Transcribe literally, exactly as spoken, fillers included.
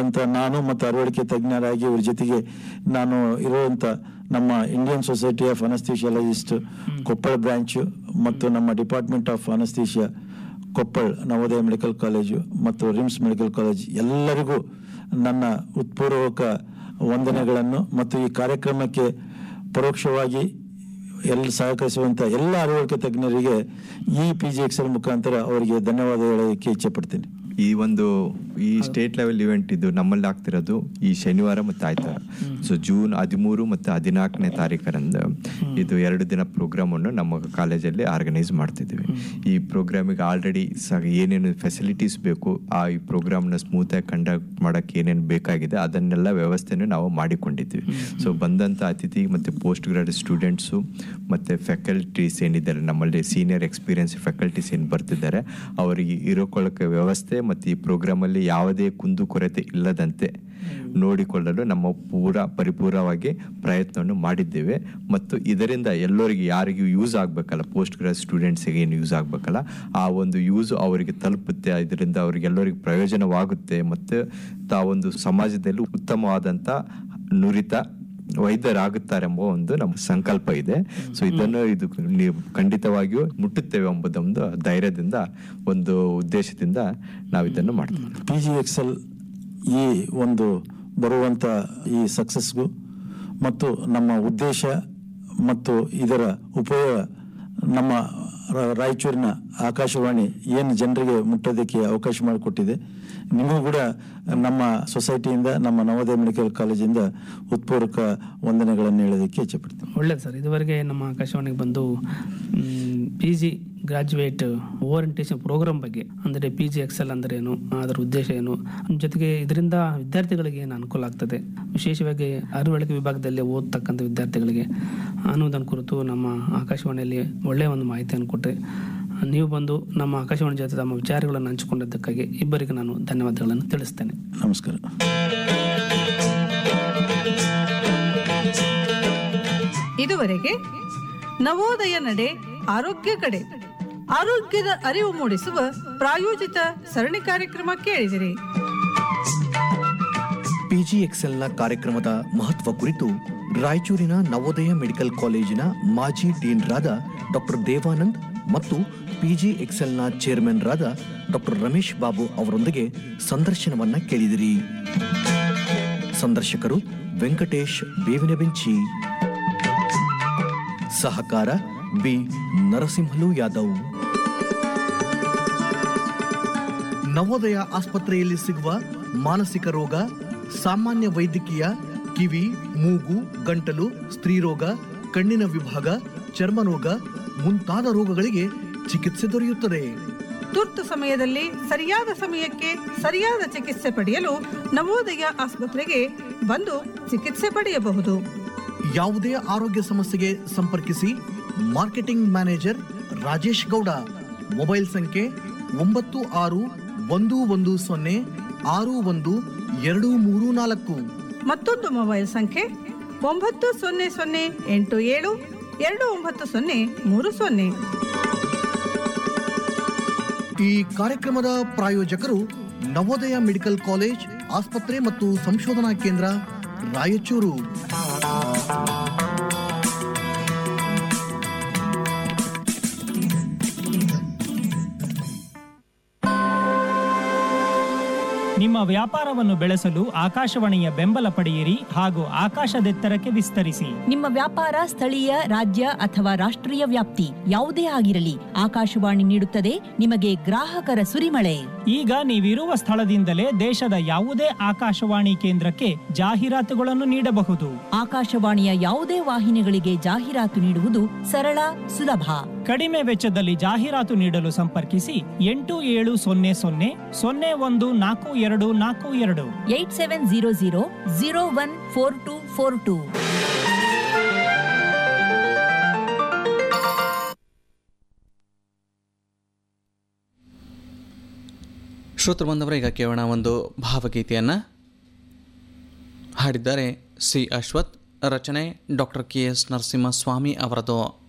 ಇರುವಂಥ ನಾನು ಮತ್ತು ಅರವಳಿಕೆ ತಜ್ಞರಾಗಿ ಇವ್ರ ಜೊತೆಗೆ ನಾನು ಇರುವಂಥ ನಮ್ಮ Indian society of ಅನಸ್ಥೀಶಿಯಾಲಜಿಸ್ಟ್ Koppal branch ಮತ್ತು ನಮ್ಮ department of ಅನಸ್ಥೀಶಿಯಾ Koppal Navodaya medical college ಮತ್ತು ರಿಮ್ಸ್ ಮೆಡಿಕಲ್ ಕಾಲೇಜ್ ಎಲ್ಲರಿಗೂ ನನ್ನ ಉತ್ಪೂರ್ವಕ ವಂದನೆಗಳನ್ನು ಮತ್ತು ಈ ಕಾರ್ಯಕ್ರಮಕ್ಕೆ ಪರೋಕ್ಷವಾಗಿ ಎಲ್ಲ ಸಹಕರಿಸುವಂಥ ಎಲ್ಲ ಅರವಳಿಕೆ ತಜ್ಞರಿಗೆ ಈ ಪಿ ಜಿ ಎಕ್ಸೆಲ್ ಮುಖಾಂತರ ಅವರಿಗೆ ಧನ್ಯವಾದ ಹೇಳೋದಕ್ಕೆ ಇಚ್ಛೆ ಪಡ್ತೀನಿ. ಈ ಒಂದು ಈ ಸ್ಟೇಟ್ ಲೆವೆಲ್ ಇವೆಂಟ್ ಇದು ನಮ್ಮಲ್ಲಿ ಆಗ್ತಿರೋದು ಈ ಶನಿವಾರ ಮತ್ತು ಆಯ್ತಾರ. ಸೊ ಜೂನ್ ಹದಿಮೂರು ಮತ್ತು ಹದಿನಾಲ್ಕನೇ ತಾರೀಕರಂದು ಇದು ಎರಡು ದಿನ ಪ್ರೋಗ್ರಾಮನ್ನು ನಮ್ಮ ಕಾಲೇಜಲ್ಲಿ ಆರ್ಗನೈಸ್ ಮಾಡ್ತಿದ್ದೀವಿ. ಈ ಪ್ರೋಗ್ರಾಮಿಗೆ ಆಲ್ರೆಡಿ ಸ ಏನೇನು ಫೆಸಿಲಿಟೀಸ್ ಬೇಕು, ಆ ಈ ಪ್ರೋಗ್ರಾಮ್ನ ಸ್ಮೂತಾಗಿ ಕಂಡಕ್ಟ್ ಮಾಡೋಕ್ಕೆ ಏನೇನು ಬೇಕಾಗಿದೆ ಅದನ್ನೆಲ್ಲ ವ್ಯವಸ್ಥೆನೂ ನಾವು ಮಾಡಿಕೊಂಡಿದ್ದೀವಿ. ಸೊ ಬಂದಂಥ ಅತಿಥಿ ಮತ್ತು ಪೋಸ್ಟ್ ಗ್ರಾಡ್ ಸ್ಟೂಡೆಂಟ್ಸು ಮತ್ತು ಫ್ಯಾಕಲ್ಟೀಸ್ ಏನಿದ್ದಾರೆ, ನಮ್ಮಲ್ಲಿ ಸೀನಿಯರ್ ಎಕ್ಸ್ಪೀರಿಯನ್ಸ್ ಫ್ಯಾಕಲ್ಟೀಸ್ ಏನು ಬರ್ತಿದ್ದಾರೆ, ಅವರಿಗೆ ಇರೋಕೊಳ್ಳೋಕ್ಕೆ ವ್ಯವಸ್ಥೆ ಮತ್ತು ಈ ಪ್ರೋಗ್ರಾಮಲ್ಲಿ ಯಾವುದೇ ಕುಂದು ಕೊರತೆ ಇಲ್ಲದಂತೆ ನೋಡಿಕೊಳ್ಳಲು ನಮ್ಮ ಪೂರ ಪರಿಪೂರ್ಣವಾಗಿ ಪ್ರಯತ್ನವನ್ನು ಮಾಡಿದ್ದೇವೆ. ಮತ್ತು ಇದರಿಂದ ಎಲ್ಲರಿಗೆ ಯಾರಿಗೂ ಯೂಸ್ ಆಗಬೇಕಲ್ಲ, ಪೋಸ್ಟ್ ಗ್ರಾಡ್ ಸ್ಟೂಡೆಂಟ್ಸಿಗೆ ಏನು ಯೂಸ್ ಆಗಬೇಕಲ್ಲ, ಆ ಒಂದು ಯೂಸ್ ಅವರಿಗೆ ತಲುಪುತ್ತೆ. ಇದರಿಂದ ಅವರಿಗೆಲ್ಲರಿಗೆ ಪ್ರಯೋಜನವಾಗುತ್ತೆ ಮತ್ತು ತಾವೊಂದು ಸಮಾಜದಲ್ಲಿ ಉತ್ತಮವಾದಂಥ ನುರಿತ ವೈದ್ಯರಾಗುತ್ತಾರೆ ಎಂಬ ಒಂದು ನಮ್ಮ ಸಂಕಲ್ಪ ಇದೆ. ಸೊ ಇದನ್ನು ಇದು ನೀವು ಖಂಡಿತವಾಗಿಯೂ ಮುಟ್ಟುತ್ತೇವೆ ಎಂಬುದೊಂದು ಧೈರ್ಯದಿಂದ, ಒಂದು ಉದ್ದೇಶದಿಂದ ನಾವು ಇದನ್ನು ಮಾಡ್ತೀವಿ. ಪಿ ಜಿ ಎಕ್ಸೆಲ್ ಈ ಒಂದು ಬರುವಂಥ ಈ ಸಕ್ಸಸ್ಗೂ ಮತ್ತು ನಮ್ಮ ಉದ್ದೇಶ ಮತ್ತು ಇದರ ಉಪಯೋಗ ನಮ್ಮ ರಾಯಚೂರಿನ ಆಕಾಶವಾಣಿ ಏನು ಜನರಿಗೆ ಮುಟ್ಟೋದಕ್ಕೆ ಅವಕಾಶ ಮಾಡಿಕೊಟ್ಟಿದೆ. ನಿಮಗೂ ಕೂಡ ನಮ್ಮ ಸೊಸೈಟಿಯಿಂದ, ನಮ್ಮ ನವೋದಯ ಮೆಡಿಕಲ್ ಕಾಲೇಜಿಂದ ಉತ್ಪೂರ್ವಕ ವಂದನೆಗಳನ್ನು ಹೇಳೋದಕ್ಕೆ ಇಚ್ಛೆಪಡ್ತೀನಿ. ಒಳ್ಳೆಯದು ಸರ್. ಇದುವರೆಗೆ ನಮ್ಮ ಆಕಾಶವಾಣಿಗೆ ಬಂದು P G graduate orientation program ಬಗ್ಗೆ, ಅಂದರೆ ಪಿ ಜಿ ಎಕ್ಸೆಲ್ ಅಂದರೆ ಏನು, ಅದರ ಉದ್ದೇಶ ಏನು, ಜೊತೆಗೆ ಇದರಿಂದ ವಿದ್ಯಾರ್ಥಿಗಳಿಗೆ ಏನು ಅನುಕೂಲ ಆಗ್ತದೆ, ವಿಶೇಷವಾಗಿ ಅರವಳಿಕೆ ವಿಭಾಗದಲ್ಲಿ ಓದ್ತಕ್ಕಂಥ ವಿದ್ಯಾರ್ಥಿಗಳಿಗೆ ಅನ್ನೋದನ್ನು ಕುರಿತು ನಮ್ಮ ಆಕಾಶವಾಣಿಯಲ್ಲಿ ಒಳ್ಳೆಯ ಒಂದು ಮಾಹಿತಿಯನ್ನು ಕೊಟ್ಟರೆ, ನೀವು ಬಂದು ನಮ್ಮ ಆಕಾಶವಾಣಿ ಜೊತೆ ತಮ್ಮ ವಿಚಾರಗಳನ್ನು ಹಂಚಿಕೊಂಡಿದ್ದಕ್ಕಾಗಿ ಇಬ್ಬರಿಗೆ ನಾನು ಧನ್ಯವಾದಗಳನ್ನು ತಿಳಿಸ್ತೇನೆ. ನಮಸ್ಕಾರ. ಇದುವರೆಗೆ ನವೋದಯ ನಡೆ ಆರೋಗ್ಯ ಕಡೆ ಆರೋಗ್ಯದ ಅರಿವು ಮೂಡಿಸುವ ಪ್ರಾಯೋಜಿತ ಸರಣಿ ಕಾರ್ಯಕ್ರಮ ಕೇಳಿದಿರಿ. ಪಿಜಿ ಎಕ್ಸೆಲ್ನ ಕಾರ್ಯಕ್ರಮದ ಮಹತ್ವ ಕುರಿತು ರಾಯಚೂರಿನ ನವೋದಯ ಮೆಡಿಕಲ್ ಕಾಲೇಜಿನ ಮಾಜಿ ಡೀನ್ರಾದ ಡಾಕ್ಟರ್ ದೇವಾನಂದ್ ಮತ್ತು PG ಎಕ್ಸೆಲ್ನ chairman ರಾದ doctor Ramesh Babu ಅವರೊಂದಿಗೆ ಸಂದರ್ಶನವನ್ನ ಕೇಳಿದಿರಿ. ಸಂದರ್ಶಕರು ವೆಂಕಟೇಶ್ ಬೇವಿನಬೆಂಚಿ, ಸಹಕಾರ ಬಿ ನರಸಿಂಹಲು ಯಾದವ್. ನವೋದಯ ಆಸ್ಪತ್ರೆಯಲ್ಲಿ ಸಿಗುವ ಮಾನಸಿಕ ರೋಗ, ಸಾಮಾನ್ಯ ವೈದ್ಯಕೀಯ, ಕಿವಿ, ಮೂಗು, ಗಂಟಲು, ಸ್ತ್ರೀರೋಗ, ಕಣ್ಣಿನ ವಿಭಾಗ, ಚರ್ಮರೋಗ ಮುಂತಾದ ರೋಗಗಳಿಗೆ ಚಿಕಿತ್ಸೆ ದೊರೆಯುತ್ತದೆ. ತುರ್ತು ಸಮಯದಲ್ಲಿ ಸರಿಯಾದ ಸಮಯಕ್ಕೆ ಸರಿಯಾದ ಚಿಕಿತ್ಸೆ ಪಡೆಯಲು ನವೋದಯ ಆಸ್ಪತ್ರೆಗೆ ಬಂದು ಚಿಕಿತ್ಸೆ ಪಡೆಯಬಹುದು. ಯಾವುದೇ ಆರೋಗ್ಯ ಸಮಸ್ಯೆಗೆ ಸಂಪರ್ಕಿಸಿ marketing manager Rajesh Gowda. Mobile ಸಂಖ್ಯೆ ಒಂಬತ್ತು ಆರು ಒಂದು ಒಂದು ಸೊನ್ನೆ ಆರು ಒಂದು ಎರಡು ಮೂರು ನಾಲ್ಕು. ಮತ್ತೊಂದು ಮೊಬೈಲ್ ಸಂಖ್ಯೆ ಒಂಬತ್ತು ಸೊನ್ನೆ ಸೊನ್ನೆ ಎಂಟು ಏಳು ಎರಡು ಒಂಬತ್ತು ಸೊನ್ನೆ ಮೂರು ಸೊನ್ನೆ. ಈ ಕಾರ್ಯಕ್ರಮದ ಪ್ರಾಯೋಜಕರು ನವೋದಯ ಮೆಡಿಕಲ್ ಕಾಲೇಜ್, ಆಸ್ಪತ್ರೆ ಮತ್ತು ಸಂಶೋಧನಾ ಕೇಂದ್ರ, ರಾಯಚೂರು. ನಿಮ್ಮ ವ್ಯಾಪಾರವನ್ನು ಬೆಳೆಸಲು ಆಕಾಶವಾಣಿಯ ಬೆಂಬಲ ಪಡೆಯಿರಿ ಹಾಗೂ ಆಕಾಶದೆತ್ತರಕ್ಕೆ ವಿಸ್ತರಿಸಿ. ನಿಮ್ಮ ವ್ಯಾಪಾರ ಸ್ಥಳೀಯ, ರಾಜ್ಯ ಅಥವಾ ರಾಷ್ಟ್ರೀಯ ವ್ಯಾಪ್ತಿ ಯಾವುದೇ ಆಗಿರಲಿ, ಆಕಾಶವಾಣಿ ನೀಡುತ್ತದೆ ನಿಮಗೆ ಗ್ರಾಹಕರ ಸುರಿಮಳೆ. ಈಗ ನೀವಿರುವ ಸ್ಥಳದಿಂದಲೇ ದೇಶದ ಯಾವುದೇ ಆಕಾಶವಾಣಿ ಕೇಂದ್ರಕ್ಕೆ ಜಾಹೀರಾತುಗಳನ್ನು ನೀಡಬಹುದು. ಆಕಾಶವಾಣಿಯ ಯಾವುದೇ ವಾಹಿನಿಗಳಿಗೆ ಜಾಹೀರಾತು ನೀಡುವುದು ಸರಳ, ಸುಲಭ. ಕಡಿಮೆ ವೆಚ್ಚದಲ್ಲಿ ಜಾಹೀರಾತು ನೀಡಲು ಸಂಪರ್ಕಿಸಿ ಎಂಟು ಏಳು ಸೊನ್ನೆ ಸೊನ್ನೆ ಸೊನ್ನೆ ಒಂದು ನಾಲ್ಕು ಎರಡು ನಾಲ್ಕು ಎರಡು eight seven zero zero zero one four two four two. ಶ್ರೋತೃ ಬಂದವರ ಈಗ ಕೇಳೋಣ ಒಂದು ಭಾವಗೀತೆಯನ್ನು. ಹಾಡಿದ್ದಾರೆ ಸಿ ಅಶ್ವಥ್, ರಚನೆ ಡಾಕ್ಟರ್ ಕೆ ಎಸ್ ನರಸಿಂಹಸ್ವಾಮಿ ಅವರದು.